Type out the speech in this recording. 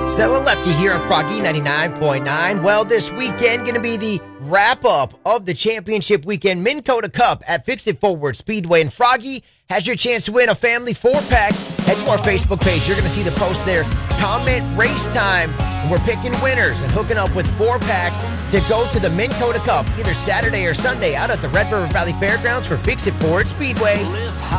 Stella Lefty here on Froggy 99.9. Well, this weekend going to be the wrap-up of the championship weekend Minn Kota Cup at Fix It Forward Speedway. And Froggy has your chance to win a family 4-pack. Head to our Facebook page. You're going to see the post there. Comment race time. And we're picking winners and hooking up with 4 packs to go to the Minn Kota Cup either Saturday or Sunday out at the Red River Valley Fairgrounds for Fix It Forward Speedway.